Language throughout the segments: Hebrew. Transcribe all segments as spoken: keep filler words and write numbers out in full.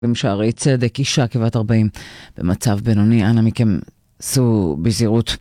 בשערי צדק, אישה כבת ארבעים, במצב בינוני, אנא מכם סעו בזהירות.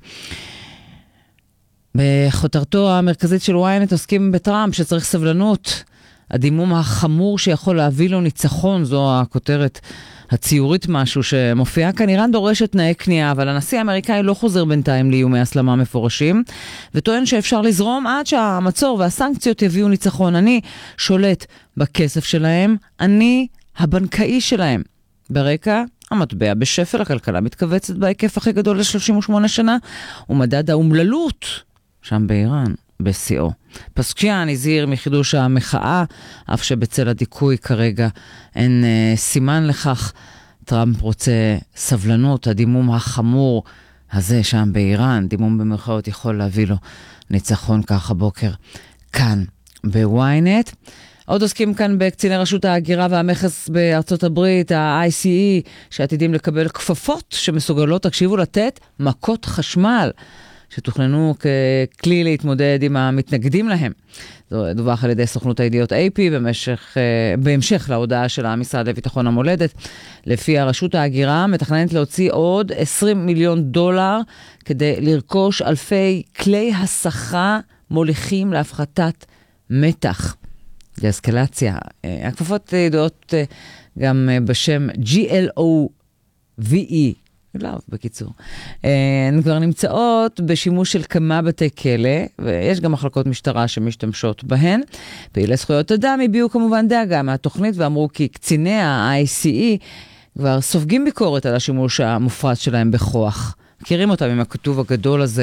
בחותרתו המרכזית של וויינט עוסקים בטראמפ שצריך סבלנות, הדימום החמור שיכול להביא לו ניצחון, זו הכותרת הציורית משהו שמופיעה כאן. איראן דורשת תנאי קנייה, אבל הנשיא האמריקאי לא חוזר בינתיים לאיומי הסלמה מפורשים, וטוען שאפשר לזרום עד שהמצור והסנקציות יביאו ניצחון. אני שולט בכסף שלהם, אני הבנקאי שלהם. ברקע, המטבע בשפל, הכלכלה מתכווצת בהיקף הכי גדול ל-שלושים ושמונה שנה, ומדד האומללות שם באיראן בשיאו. פסקיאן הזהיר מחידוש המחאה, אף שבצל הדיכוי כרגע אין אה, סימן לכך. טראמפ רוצה סבלנות, הדימום החמור הזה שם באיראן, דימום במרכאות יכול להביא לו ניצחון, כך הבוקר כאן בוויינט. עוד עוסקים כאן בקציני רשות ההגירה והמכס בארצות הברית, ה-איי סי אי, שעתידים לקבל כפפות שמסוגלות, תקשיבו, לתת מכות חשמל, שתוכננו ככלי להתמודד עם המתנגדים להם. זו דווח על ידי סוכנות הידיעות איי פי במשך, בהמשך להודעה של המשרד לביטחון המולדת. לפי הרשות ההגירה מתכננת להוציא עוד עשרים מיליון דולר כדי לרכוש אלפי כלי הסחה מוליכים להפחתת מתח. לאסקלציה. הכפפות ידועות גם בשם ג'י אל או וי אי, לא, בקיצור. הן כבר נמצאות בשימוש של כמה בתי כלא, ויש גם מחלקות משטרה שמשתמשות בהן. פעילי זכויות אדם הביעו כמובן דאגה מהתוכנית, ואמרו כי קציני ה-איי סי אי כבר סופגים ביקורת על השימוש המופרט שלהם בכוח. מכירים אותם עם הכתוב הגדול הזה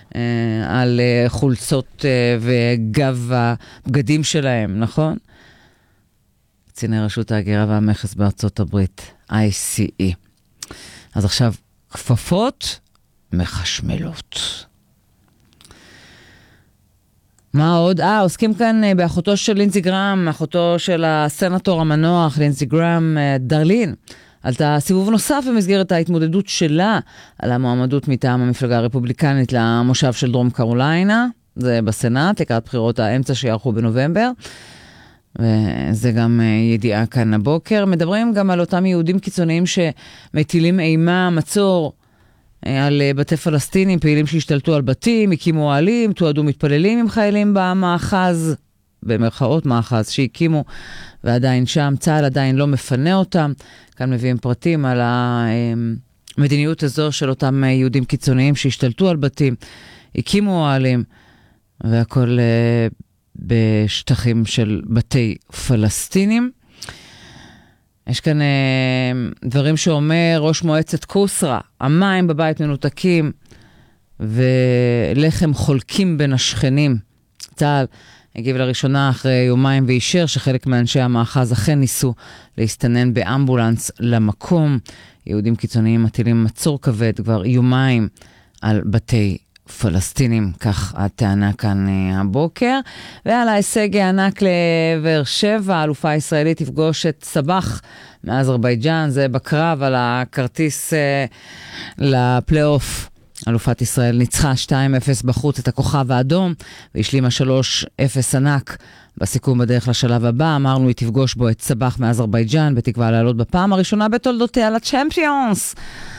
על חולצות וגב הבגדים שלהם, נכון? קציני רשות ההגירה והמכס בארצות הברית, איי סי אי. אז עכשיו, כפפות מחשמלות. מה עוד? אה, עוסקים כאן באחותו של לינזי גרהם, אחותו של הסנטור המנוח, לינזי גרהם, דרלין. עלתה סיבוב נוסף במסגרת ההתמודדות שלה על המועמדות מטעם המפלגה הרפובליקנית למושב של דרום קרוליינה, זה בסנאט, לקראת בחירות האמצע שיערכו בנובמבר, וזה גם ידיעה כאן הבוקר. מדברים גם על אותם יהודים קיצוניים שמטילים אימה, מצור על בתי פלסטינים, פעילים שהשתלטו על בתים, הקימו אוהלים, תועדו מתפללים עם חיילים במאחז, במרכאות מאחז שהקימו, ועדיין שם, צה"ל עדיין לא מפנה אותם. כאן מביאים פרטים על המדיניות הזו של אותם יהודים קיצוניים שהשתלטו על בתים, הקימו אוהלים, והכל בשטחים של בתי פלסטינים. יש כאן דברים שאומר ראש מועצת קוסרה, המים בבית מנותקים, ולחם חולקים בין השכנים. צה"ל הגיב לראשונה אחרי יומיים ואישר שחלק מאנשי המאחז אכן ניסו להסתנן באמבולנס למקום. יהודים קיצוניים מטילים מצור כבד כבר יומיים על בתי פלסטינים, כך הטענה כאן הבוקר. ועל ההישג הענק לבאר שבע, אלופה ישראלית תפגוש את סבח מאזרבייג'אן, זה בקרב על הכרטיס לפלייאוף. אלופת ישראל ניצחה שתיים אפס בחוץ את הכוכב האדום, והשלימה שלוש אפס ענק בסיכום בדרך לשלב הבא. אמרנו היא תפגוש בו את סבח מאזרבייג'אן, בתקווה לעלות בפעם הראשונה בתולדותיה לצ'מפיונס.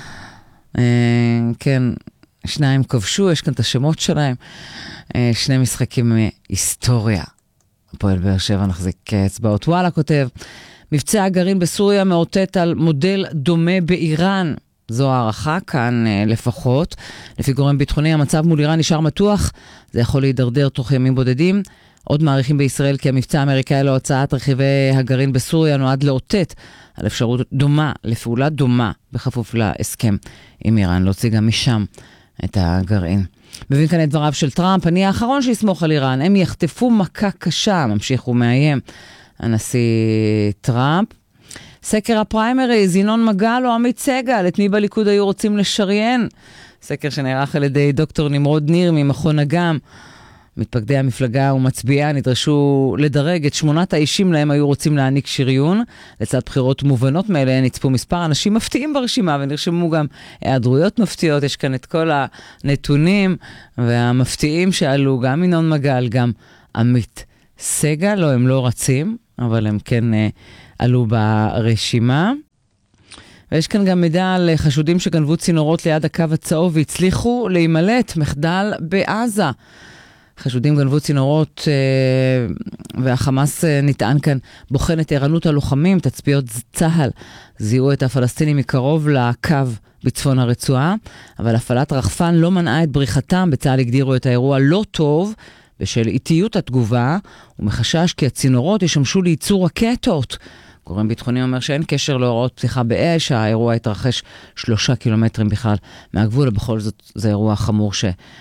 כן, שניים כבשו, יש כאן את השמות שלהם. שני משחקים היסטוריה. הפועל באר שבע נחזיק אצבעות. וואלה כותב, מבצע הגרעין בסוריה מאותת על מודל דומה באיראן. זו הערכה כאן לפחות. לפי גורם ביטחוני, המצב מול איראן נשאר מתוח. זה יכול להידרדר תוך ימים בודדים. עוד מעריכים בישראל כי המבצע האמריקאי להוצאת רכיבי הגרעין בסוריה נועד לאותת על אפשרות דומה, לפעולה דומה, בכפוף להסכם עם איראן, להוציא גם משם את הגרעין. מבין כאן את דבריו של טראמפ, אני האחרון שיסמוך על איראן, הם יחטפו מכה קשה, ממשיך ומאיים הנשיא טראמפ. סקר הפריימריז, ינון מגל או עמית סגל, את מי בליכוד היו רוצים לשריין? סקר שנערך על ידי דוקטור נמרוד ניר ממכון אגם. מתפקדי המפלגה ומצביעיה נדרשו לדרג את שמונת האישים להם היו רוצים להעניק שריון. לצד בחירות מובנות מאלה נצפו מספר אנשים מפתיעים ברשימה ונרשמו גם היעדרויות מפתיעות. יש כאן את כל הנתונים והמפתיעים שעלו, גם ינון מגל, גם עמית סגל. לא, הם לא רצים, אבל הם כן עלו ברשימה. ויש כאן גם מידע על חשודים שגנבו צינורות ליד הקו הצהוב והצליחו להימלט, מחדל בעזה. חשודים גנבו צינורות והחמאס נטען כאן בוחן את ערנות הלוחמים, תצפיות צהל זיהו את הפלסטינים מקרוב לקו בצפון הרצועה, אבל הפעלת רחפן לא מנעה את בריחתם. בצהל הגדירו את האירוע לא טוב בשל איטיות התגובה, ומחשש כי הצינורות ישמשו לייצור רקטות. גורם ביטחוני אומר שאין קשר להוראות פתיחה באש, האירוע התרחש שלושה קילומטרים בכלל מהגבול, ובכל זאת זה אירוע חמור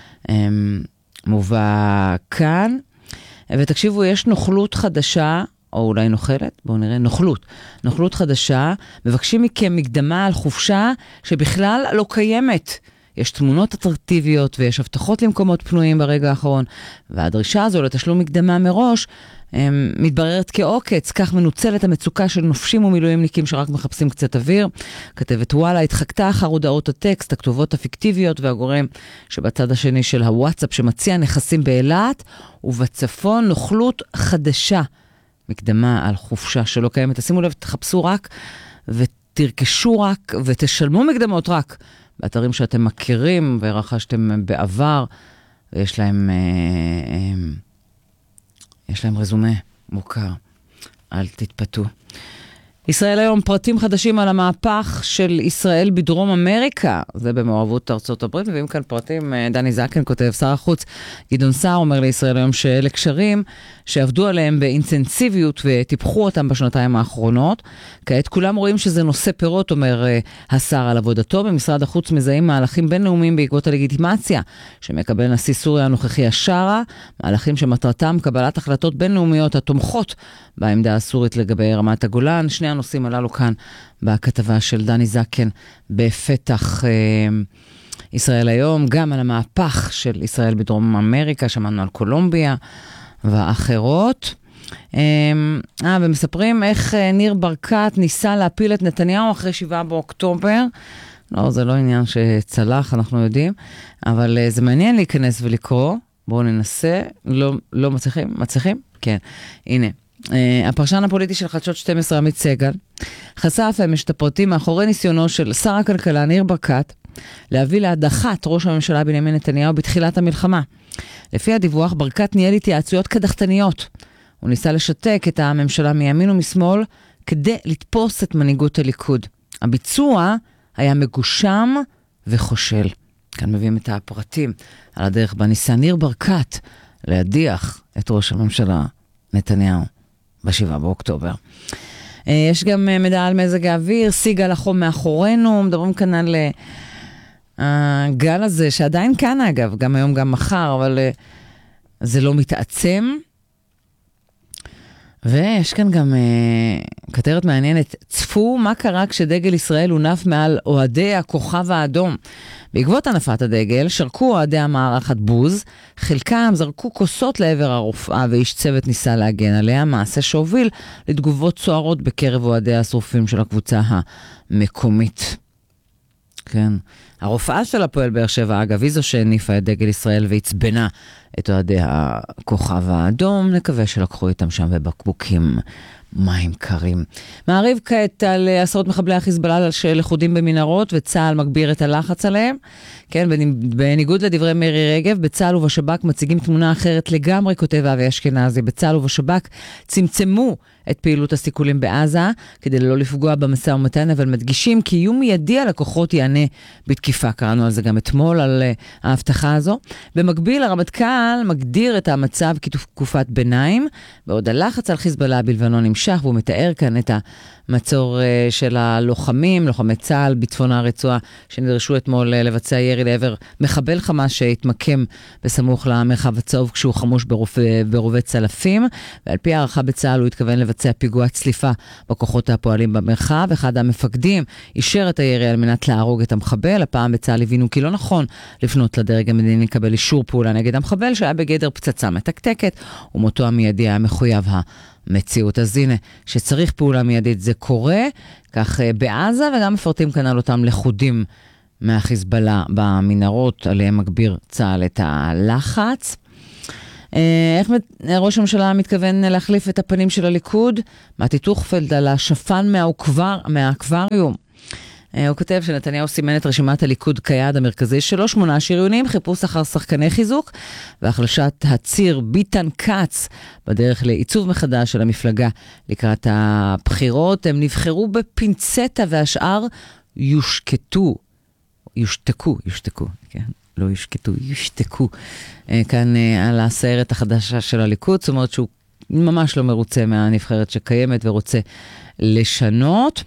שמובא כאן. ותקשיבו, יש נוכלות חדשה, או אולי נוכלת, בואו נראה, נוכלות. נוכלות חדשה, מבקשים מכם מקדמה על חופשה שבכלל לא קיימת. יש תמונות אטרקטיביות ויש הבטחות למקומות פנויים ברגע האחרון, והדרישה הזו לתשלום מקדמה מראש מתבררת כעוקץ, כך מנוצלת המצוקה של נופשים ומילואימניקים שרק מחפשים קצת אוויר. כתבת וואלה התחקתה אחר הודעות הטקסט, הכתובות הפיקטיביות והגורם שבצד השני של הוואטסאפ שמציע נכסים באילת ובצפון נוכלות חדשה. מקדמה על חופשה שלא קיימת. תשימו לב, תחפשו רק ותרכשו רק ותשלמו מקדמות רק באתרים שאתם מכירים ורכשתם בעבר, ויש להם, יש להם רזומה מוכר. אל תתפתו. ישראל היום, פרטים חדשים על המהפך של ישראל בדרום אמריקה. זה במעורבות ארצות הברית, מביאים כאן פרטים. דני זקן כותב, שר החוץ גדעון סער אומר לישראל היום שאלה קשרים שעבדו עליהם באינטנסיביות וטיפחו אותם בשנתיים האחרונות. כעת כולם רואים שזה נושא פירות, אומר השר על עבודתו. במשרד החוץ מזהים מהלכים בינלאומיים בעקבות הלגיטימציה שמקבל נשיא סוריה הנוכחי השרה, מהלכים שמטרתם קבלת החלטות בינלאומיות התומכות בעמדה הסורית לגבי רמת הגולן. שני הנושאים הללו כאן בכתבה של דני זקן בפתח אה, ישראל היום, גם על המהפך של ישראל בדרום אמריקה, שמענו על קולומביה ואחרות. אה, ומספרים איך אה, ניר ברקת ניסה להפיל את נתניהו אחרי שבעה באוקטובר. לא, זה לא עניין שצלח, אנחנו יודעים, אבל אה, זה מעניין להיכנס ולקרוא. בואו ננסה. לא, לא מצליחים? מצליחים? כן. הנה. Uh, הפרשן הפוליטי של חדשות שתים עשרה עמית סגל חשף אמש את הפרטים מאחורי ניסיונו של שר הכלכלה ניר ברקת להביא להדחת ראש הממשלה בנימין נתניהו בתחילת המלחמה. לפי הדיווח, ברקת ניהל התייעצויות קדחתניות. הוא ניסה לשתק את הממשלה מימין ומשמאל כדי לתפוס את מנהיגות הליכוד. הביצוע היה מגושם וחושל. כאן מביאים את הפרטים על הדרך בה ניסה ניר ברקת להדיח את ראש הממשלה נתניהו בשבעה באוקטובר. יש גם מידע על מזג האוויר, סיגל החום מאחורינו, מדברים כאן על הגל הזה, שעדיין כאן אגב, גם היום גם מחר, אבל זה לא מתעצם. ויש כאן גם כתרת מעניינת, צפו מה קרה כשדגל ישראל הונף מעל אוהדי הכוכב האדום. בעקבות הנפת הדגל, שרקו אוהדי המערכת בוז, חלקם זרקו כוסות לעבר הרופאה ואיש צוות ניסה להגן עליה, מעשה שהוביל לתגובות סוערות בקרב אוהדי השרופים של הקבוצה המקומית. כן. הרופאה של הפועל באר שבע, אגב, היא זו שהניפה את דגל ישראל והצבנה את אוהדי הכוכב האדום. נקווה שלקחו איתם שם בבקבוקים מים קרים. מעריב כעת על עשרות מחבלי החיזבאללה שלכודים במנהרות, וצה"ל מגביר את הלחץ עליהם. כן, בניגוד לדברי מירי רגב, בצה"ל ובשב"כ מציגים תמונה אחרת לגמרי, כותב אבי אשכנזי. בצה"ל ובשב"כ צמצמו את פעילות הסיכולים בעזה, כדי לא לפגוע במשא ומתן, אבל מדגישים כי איום מיידי על הכוחות יענה בתקיפה. קראנו על זה גם אתמול, על uh, ההבטחה הזו. במקביל, הרמטכ"ל מגדיר את המצב כתקופת ביניים, בעוד הלחץ על חיזבאללה בלבנון נמשך, והוא מתאר כאן את המצור uh, של הלוחמים, לוחמי צה"ל בצפון הרצועה, שנדרשו אתמול uh, לבצע ירי לעבר מחבל חמאס שהתמקם בסמוך למרחב הצהוב, כשהוא חמוש ברובי, ברובי צלפים, ועל פי הערכה בצה"ל הוא התכוון לבצע פיגוע צליפה בכוחות הפועלים במרחב. אחד המפקדים אישר את הירי על מנת להרוג את המחבל. הפעם בצה"ל הבינו כי לא נכון לפנות לדרג המדיני לקבל אישור פעולה נגד המחבל, שהיה בגדר פצצה מתקתקת, ומותו המיידי היה מחויב המציאות. אז הנה, שצריך פעולה מיידית זה קורה, כך בעזה, וגם מפרטים כאן על אותם לחודים מהחיזבאללה במנהרות, עליהם מגביר צה"ל את הלחץ. איך ראש הממשלה מתכוון להחליף את הפנים של הליכוד? מתי טוכפלד על השפן מהאקווריום. הוא כותב שנתניהו סימן את רשימת הליכוד כיעד המרכזי שלו, שמונה שריונים, חיפוש אחר שחקני חיזוק, והחלשת הציר ביטן קץ בדרך לעיצוב מחדש של המפלגה לקראת הבחירות. הם נבחרו בפינצטה והשאר יושקטו, יושתקו, יושתקו, כן? לא יושקטו, יושתקו. כאן על הסיירת החדשה של הליכוד, זאת אומרת שהוא ממש לא מרוצה מהנבחרת שקיימת ורוצה לשנות.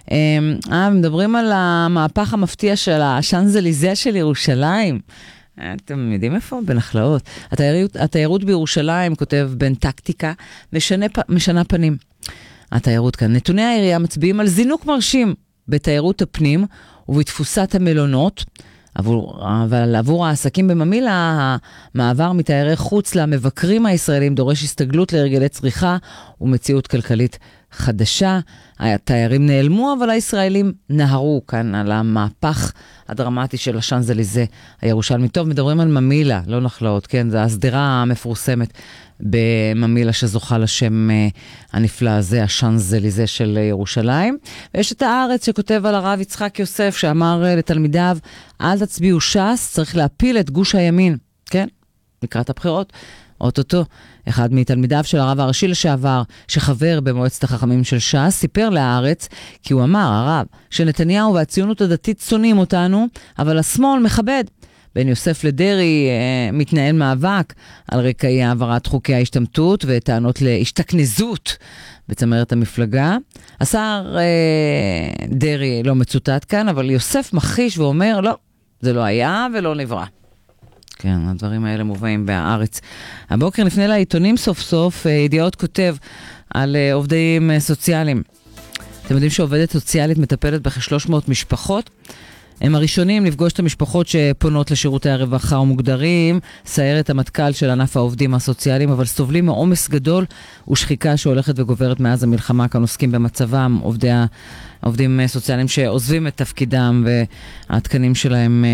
אה, מדברים על המהפך המפתיע של השאנזליזה של ירושלים. אתם יודעים איפה? בנחלאות. התיירות, התיירות בירושלים, כותב בן טקטיקה, משנה, משנה פנים. התיירות כאן. נתוני העירייה מצביעים על זינוק מרשים בתיירות הפנים ובתפוסת המלונות, עבור, אבל עבור העסקים בממילה, המעבר מתיירי חוץ למבקרים הישראלים דורש הסתגלות להרגלי צריכה ומציאות כלכלית חדשה. התיירים נעלמו, אבל הישראלים נהרו כאן על המהפך הדרמטי של השאנזליזה הירושלמי. טוב, מדברים על ממילה, לא נחלאות, כן? זו הסדרה המפורסמת בממילה שזוכה לשם הנפלא הזה, השאנזליזה של ירושלים. ויש את הארץ שכותב על הרב יצחק יוסף, שאמר לתלמידיו, אל תצביעו ש"ס, צריך להפיל את גוש הימין, כן? לקראת הבחירות. אוטוטו, אחד מתלמידיו של הרב הראשי לשעבר, שחבר במועצת החכמים של ש"ס, סיפר להארץ, כי הוא אמר, הרב, שנתניהו והציונות הדתית שונאים אותנו, אבל השמאל מכבד. בין יוסף לדרי אה, מתנהל מאבק על רקעי העברת חוקי ההשתמטות וטענות להשתכנזות בצמרת המפלגה. השר אה, דרי לא מצוטט כאן, אבל יוסף מכחיש ואומר, לא, זה לא היה ולא נברא. כן, הדברים האלה מובאים בהארץ. הבוקר נפנה לעיתונים סוף סוף, ידיעות כותב על עובדים סוציאליים. אתם יודעים שעובדת סוציאלית מטפלת בכ-שלוש מאות משפחות? הם הראשונים לפגוש את המשפחות שפונות לשירותי הרווחה ומוגדרים, סיירת המטכ"ל של ענף העובדים הסוציאליים, אבל סובלים מעומס גדול ושחיקה שהולכת וגוברת מאז המלחמה, כאן עוסקים במצבם, עובדי, עובדים סוציאליים שעוזבים את תפקידם והתקנים שלהם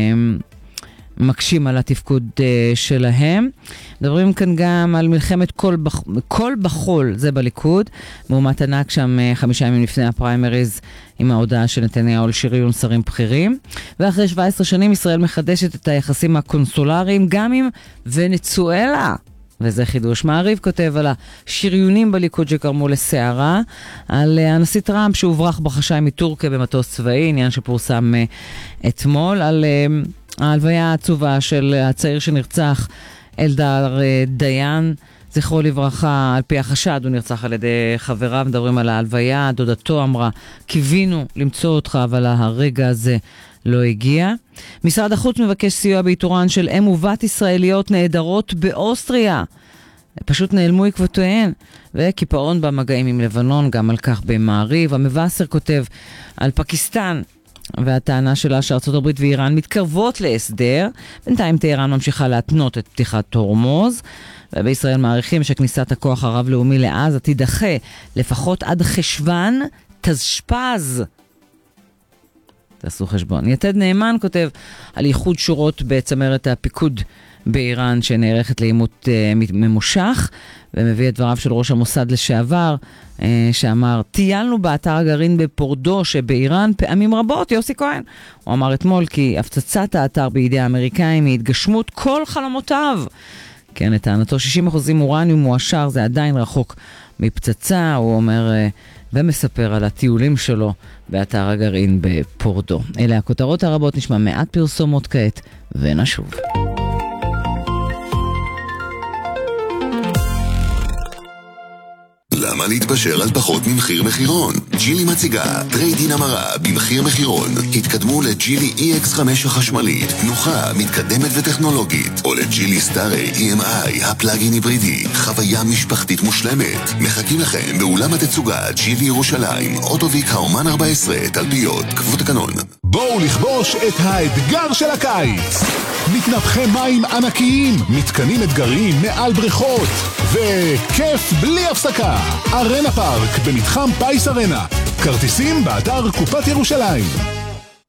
מקשים על התפקוד uh, שלהם. מדברים כאן גם על מלחמת כל, בח... כל בחול, זה בליכוד. מאומת ענק שם uh, חמישה ימים לפני הפריימריז עם ההודעה של נתניהו על שריון שרים בכירים. ואחרי שבע עשרה שנים ישראל מחדשת את היחסים הקונסולריים גם עם ונצואלה. וזה חידוש. מעריב כותב על השריונים בליכוד שקרמו לסערה, על הנשיא טראמפ שהוברח בחשאי מטורקיה במטוס צבאי, עניין שפורסם uh, אתמול, על Uh, ההלוויה העצובה של הצעיר שנרצח, אלדר דיין, זכרו לברכה, על פי החשד, הוא נרצח על ידי חבריו. מדברים על ההלוויה, דודתו אמרה, קיווינו למצוא אותך, אבל הרגע הזה לא הגיע. משרד החוץ מבקש סיוע באיתורן של אם ובת ישראליות נהדרות באוסטריה. פשוט נעלמו עקבותיהן, וקיפאון במגעים עם לבנון, גם על כך במעריב. המבשר כותב על פקיסטן, והטענה שלה שארצות הברית ואיראן מתקרבות להסדר. בינתיים טהרן ממשיכה להתנות את פתיחת הורמוז, ובישראל מעריכים שכניסת הכוח הרב-לאומי לעזה תידחה לפחות עד חשוון תשפ"ז. תעשו חשבון. יתד נאמן כותב על ייחוד שורות בצמרת הפיקוד באיראן שנערכת לעימות uh, ממושך, ומביא את דבריו של ראש המוסד לשעבר, uh, שאמר, טיילנו באתר הגרעין בפורדו שבאיראן פעמים רבות, יוסי כהן. הוא אמר אתמול כי הפצצת האתר בידי האמריקאים היא התגשמות כל חלומותיו. כן, את טענתו שישים אחוז אורניום מועשר, זה עדיין רחוק מפצצה, הוא אומר uh, ומספר על הטיולים שלו באתר הגרעין בפורדו. אלה הכותרות הרבות, נשמע מעט פרסומות כעת, ונשוב. למה להתפשר על פחות ממחיר מחירון? ג'ילי מציגה טרייד-אין המרה במחיר מחירון. התקדמו לג'ילי אי אקס חמש החשמלית, נוחה, מתקדמת וטכנולוגית, או לג'ילי סטארי אי אם איי, הפלאגין היברידי, חוויה משפחתית מושלמת. מחכים לכם באולם התצוגה ג'ילי ירושלים, אוטוביק האומן ארבע עשרה, תלפיות, כפוף תקנון. בואו לכבוש את האתגר של הקיץ. מתנפחי מים ענקיים, מתקנים אתגריים מעל בריכות, וכיף בלי הפסקה. ארנה פארק במתחם פייס ארנה. כרטיסים באתר קופת ירושלים.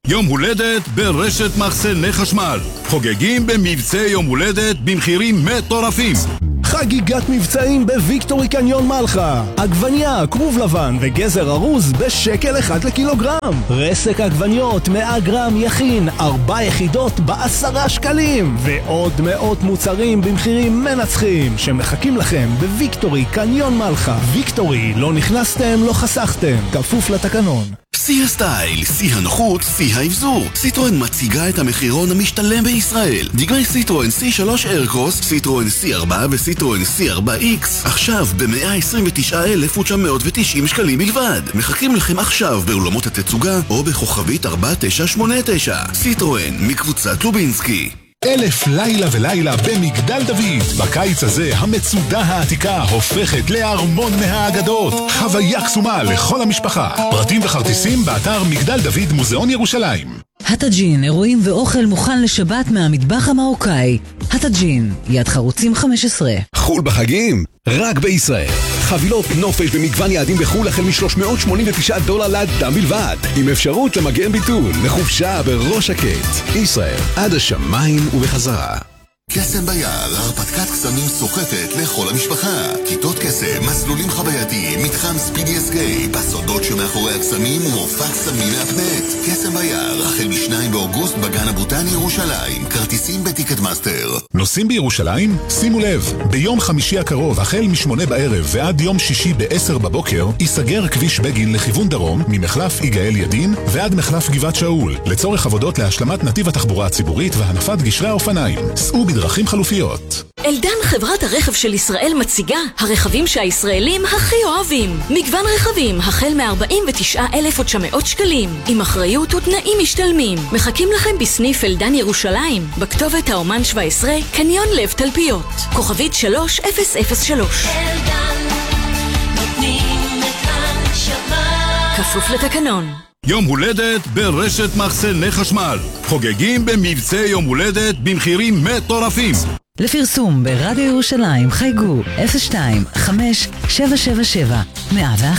יום הולדת ברשת מחסני חשמל. חוגגים במבצע יום הולדת במחירים מטורפים. חגיגת מבצעים בוויקטורי קניון מלחה. עגבניה, כרוב לבן וגזר ארוז בשקל אחד לקילוגרם. רסק עגבניות מאה גרם יכין, ארבע יחידות בעשרה שקלים. ועוד מאות מוצרים במחירים מנצחים שמחכים לכם בוויקטורי קניון מלחה. ויקטורי, לא נכנסתם, לא חסכתם. כפוף לתקנון. שיא הסטייל, שיא הנוחות, שיא האבזור. סיטרואן מציגה את המחירון המשתלם בישראל. דגמי סיטרואן סי שלוש איירקרוס, סיטרואן סי ארבע וסיטרואן סי ארבע איקס עכשיו ב-מאה עשרים ותשעה אלף ותשע מאות ותשעים שקלים בלבד. מחכים לכם עכשיו באולמות התצוגה או בכוכבית ארבע תשע שמונה תשע. סיטרואן מקבוצת לובינסקי. אלף לילה ולילה במגדל דוד. בקיץ הזה המצודה העתיקה הופכת לארמון מהאגדות. חוויה קסומה לכל המשפחה. פרטים וכרטיסים באתר מגדל דוד מוזיאון ירושלים. הטאג'ין, אירועים ואוכל מוכן לשבת מהמטבח המרוקאי. הטאג'ין, יד חרוצים חמש עשרה. חול בחגים? רק בישראל. חבילות נופש במגוון יעדים בחול החל מ-שלוש מאות שמונים ותשעה דולר לאדם בלבד, עם אפשרות למגן ביטול לחופשה בראש הקט. ישראל, עד השמיים ובחזרה. קסם ביער, הרפתקת קסמים סוחפת לכל המשפחה. כיתות קסם, מסלולים חווייתיים, מתחם ספידי אסקייפ, הסודות שמאחורי הקסמים ומופע קסמים מהפנט. קסם ביער, החל משניים באוגוסט בגן הבוטני ירושלים. כרטיסים בטיקט מאסטר. נוסעים בירושלים? שימו לב, ביום חמישי הקרוב, החל משמונה בערב ועד יום שישי בעשר בבוקר, ייסגר כביש בגין לכיוון דרום, ממחלף יגאל ידין ועד מחלף גבעת שאול, לצורך עבודות להשלמת נתיב התחבורה הציבורית והנפת גשרי האופניים. סעו בדרכים חלופיות. אלדן, חברת הרכב של ישראל, מציגה הרכבים שהישראלים הכי אוהבים. מגוון רכבים החל מ-ארבעים ותשעה אלף ותשע מאות שקלים, עם אחריות ותנאים משתלמים. מחכים לכם בסניף אלדן ירושלים, בכתובת האומן שבע עשרה, קניון לב תלפיות, כוכבית שלוש אפס אפס שלוש. אלדן, נותנים את הנשמה. כפוף לתקנון. יום הולדת ברשת מחסני חשמל. חוגגים במבצע יום הולדת במחירים מטורפים. לפרסום ברדיו ירושלים חייגו אפס שתיים חמש שבע שבע שבע מאה ואחת.